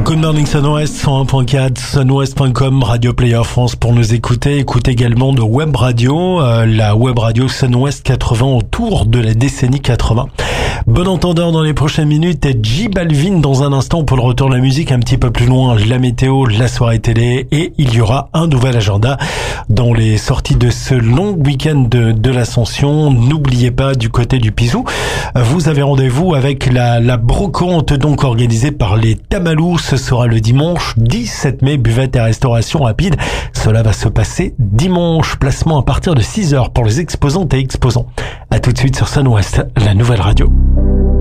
Good Morning Sun-Ouest, 101.4, sunwest.com, Radio Player France pour nous écouter. Écoutez également de Web Radio, la Web Radio Sun-Ouest 80 autour de la décennie 80. Bon entendeur dans les prochaines minutes, J Balvin dans un instant pour le retour de la musique, un petit peu plus loin, la météo, la soirée télé et il y aura un nouvel agenda dans les sorties de ce long week-end de l'Ascension. N'oubliez pas du côté du Pisou, vous avez rendez-vous avec la brocante donc organisée par les Tamalous. Ce sera le dimanche 17 mai, buvette et restauration rapide. Cela va se passer dimanche, placement à partir de 6h pour les exposantes et exposants. À tout de suite sur Sun-Ouest, la nouvelle radio.